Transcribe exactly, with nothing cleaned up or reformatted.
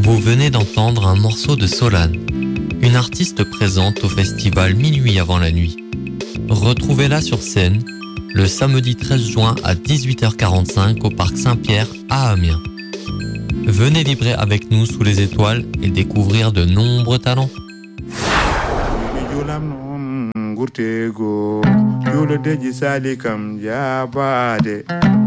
Vous venez d'entendre un morceau de Solane, une artiste présente au festival Minuit avant la nuit. Retrouvez-la sur scène le samedi treize juin à dix-huit heures quarante-cinq au Parc Saint-Pierre à Amiens. Venez vibrer avec nous sous les étoiles et découvrir de nombreux talents. Gurtego, yule deji sali kam jabade.